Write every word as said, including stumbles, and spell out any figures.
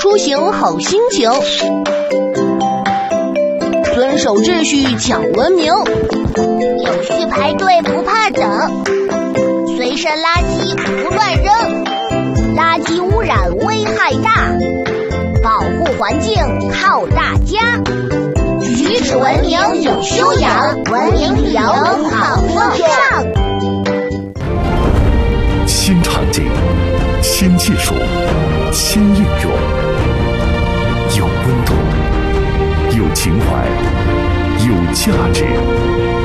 出行好心情，遵守秩序讲文明， 有序排队不怕等，随身垃圾不乱扔，垃圾污染危害大，保护环境靠大家。举止文明有修养，文明旅游好风尚。 新场景，新技术，新应用，有温度，有情怀，有价值。